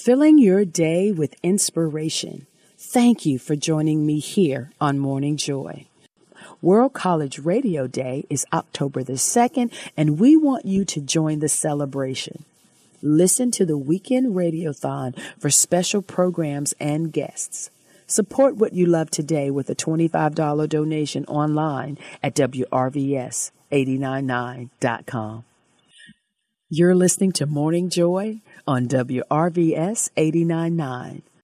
filling your day with inspiration. Thank you for joining me here on Morning Joy. World College Radio Day is October the 2nd, and we want you to join the celebration. Listen to the Weekend Radiothon for special programs and guests. Support what you love today with a $25 donation online at WRVS899.com. You're listening to Morning Joy on WRVS 89.9.